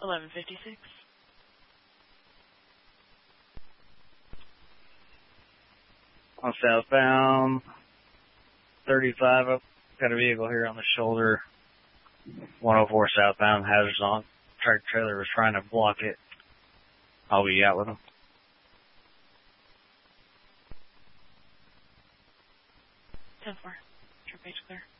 1156. On southbound, 35 up. Got a vehicle here on the shoulder. 104 southbound, hazards on. Tractor trailer was trying to block it. I'll be out with him. 10-4. Trip page clear.